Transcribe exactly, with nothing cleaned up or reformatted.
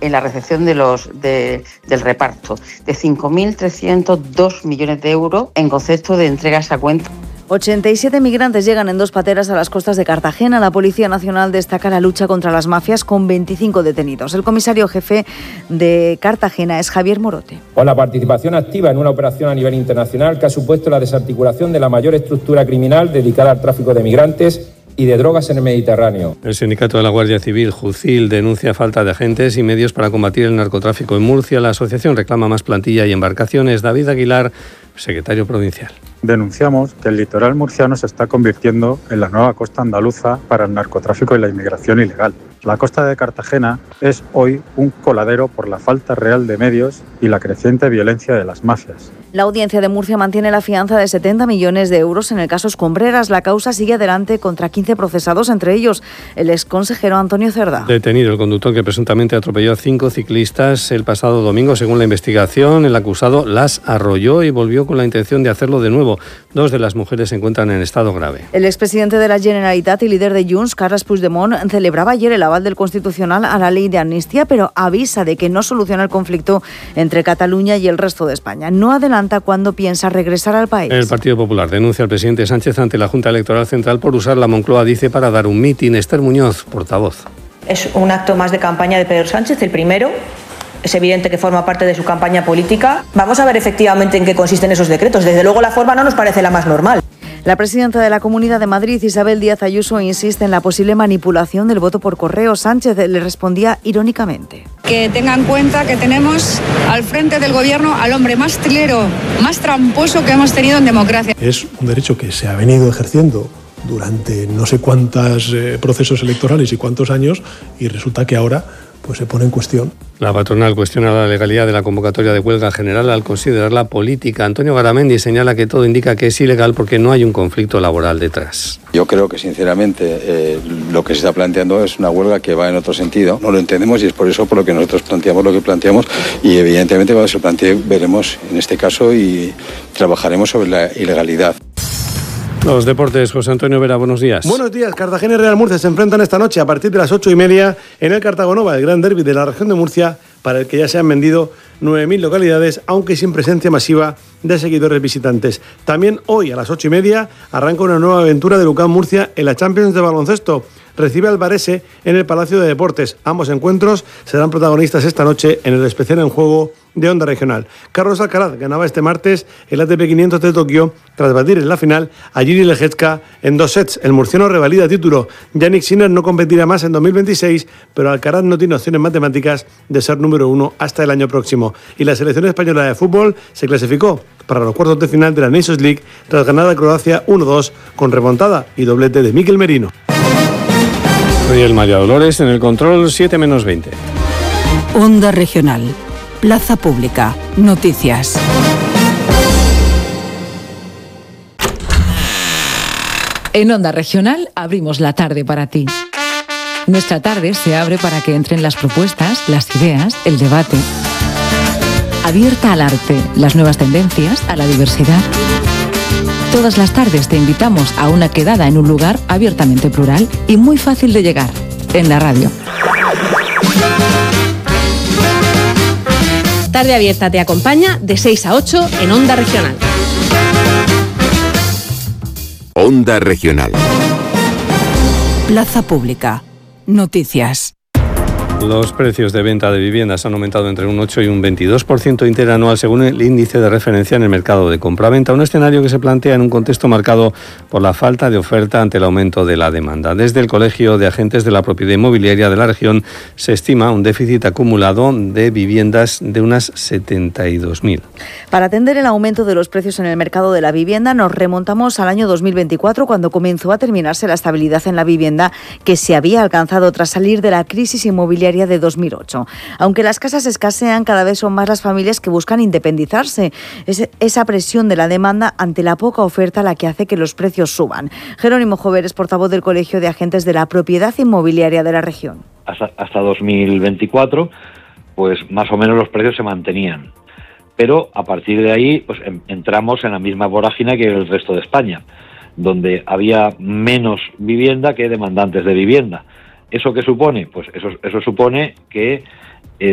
en la recepción de los, de, del reparto de cinco mil trescientos dos millones de euros en concepto de entregas a cuenta. ochenta y siete migrantes llegan en dos pateras a las costas de Cartagena. La Policía Nacional destaca la lucha contra las mafias con veinticinco detenidos. El comisario jefe de Cartagena es Javier Morote. Con la participación activa en una operación a nivel internacional que ha supuesto la desarticulación de la mayor estructura criminal dedicada al tráfico de migrantes y de drogas en el Mediterráneo. El sindicato de la Guardia Civil, Jucil, denuncia falta de agentes y medios para combatir el narcotráfico en Murcia. La asociación reclama más plantilla y embarcaciones. David Aguilar, secretario provincial. Denunciamos que el litoral murciano se está convirtiendo en la nueva costa andaluza para el narcotráfico y la inmigración ilegal. La costa de Cartagena es hoy un coladero por la falta real de medios y la creciente violencia de las mafias. La Audiencia de Murcia mantiene la fianza de setenta millones de euros en el caso Escombreras. La causa sigue adelante contra quince procesados, entre ellos el exconsejero Antonio Cerda. Detenido el conductor que presuntamente atropelló a cinco ciclistas el pasado domingo. Según la investigación, el acusado las arrolló y volvió con la intención de hacerlo de nuevo. Dos de las mujeres se encuentran en estado grave. El expresidente de la Generalitat y líder de Junts, Carles Puigdemont, celebraba ayer el aval del Constitucional a la ley de amnistía, pero avisa de que no soluciona el conflicto entre Cataluña y el resto de España. No adelanta cuándo piensa regresar al país. El Partido Popular denuncia al presidente Sánchez ante la Junta Electoral Central por usar la Moncloa, dice, para dar un mitin. Esther Muñoz, portavoz. Es un acto más de campaña de Pedro Sánchez, el primero. Es evidente que forma parte de su campaña política. Vamos a ver efectivamente en qué consisten esos decretos. Desde luego la forma no nos parece la más normal. La presidenta de la Comunidad de Madrid, Isabel Díaz Ayuso, insiste en la posible manipulación del voto por correo. Sánchez le respondía irónicamente. Que tengan en cuenta que tenemos al frente del gobierno al hombre más trilero, más tramposo que hemos tenido en democracia. Es un derecho que se ha venido ejerciendo durante no sé cuántos eh, procesos electorales y cuántos años, y resulta que ahora pues se pone en cuestión. La patronal cuestiona la legalidad de la convocatoria de huelga general al considerarla política. Antonio Garamendi señala que todo indica que es ilegal porque no hay un conflicto laboral detrás. Yo creo que sinceramente eh, lo que se está planteando es una huelga que va en otro sentido. No lo entendemos y es por eso por lo que nosotros planteamos lo que planteamos, y evidentemente cuando se plantee veremos en este caso y trabajaremos sobre la ilegalidad. Los deportes, José Antonio Vera, buenos días. Buenos días. Cartagena y Real Murcia se enfrentan esta noche a partir de las ocho y media en el Cartagonova, el gran derbi de la región de Murcia, para el que ya se han vendido nueve mil localidades, aunque sin presencia masiva de seguidores visitantes. También hoy a las ocho y media arranca una nueva aventura de UCAM Murcia en la Champions de baloncesto. Recibe al Varese en el Palacio de Deportes. Ambos encuentros serán protagonistas esta noche en el especial En Juego de Onda Regional. Carlos Alcaraz ganaba este martes el A T P quinientos de Tokio tras batir en la final a Jiří Lehečka en dos sets. El murciano revalida título. Jannik Sinner no competirá más en dos mil veintiséis, pero Alcaraz no tiene opciones matemáticas de ser número uno hasta el año próximo. Y la selección española de fútbol se clasificó para los cuartos de final de la Nations League tras ganar a Croacia uno dos con remontada y doblete de Mikel Merino. Soy el María Dolores en el control siete menos veinte. Onda Regional. Plaza Pública. Noticias. En Onda Regional abrimos la tarde para ti. Nuestra tarde se abre para que entren las propuestas, las ideas, el debate. Abierta al arte, las nuevas tendencias, a la diversidad. Todas las tardes te invitamos a una quedada en un lugar abiertamente plural y muy fácil de llegar, en la radio. Tarde Abierta te acompaña de seis a ocho en Onda Regional. Onda Regional. Plaza Pública. Noticias. Los precios de venta de viviendas han aumentado entre un ocho y un veintidós por ciento interanual según el índice de referencia en el mercado de compraventa, un escenario que se plantea en un contexto marcado por la falta de oferta ante el aumento de la demanda. Desde el Colegio de Agentes de la Propiedad Inmobiliaria de la región se estima un déficit acumulado de viviendas de unas setenta y dos mil. Para atender el aumento de los precios en el mercado de la vivienda nos remontamos al año dos mil veinticuatro, cuando comenzó a terminarse la estabilidad en la vivienda que se había alcanzado tras salir de la crisis inmobiliaria de dos mil ocho. Aunque las casas escasean, cada vez son más las familias que buscan independizarse. Es esa presión de la demanda ante la poca oferta la que hace que los precios suban. Jerónimo Jover es portavoz del Colegio de Agentes de la Propiedad Inmobiliaria de la región. Hasta, hasta dos mil veinticuatro, pues más o menos los precios se mantenían. Pero a partir de ahí, pues entramos en la misma vorágine que el resto de España, donde había menos vivienda que demandantes de vivienda. ¿Eso qué supone? Pues eso, eso supone que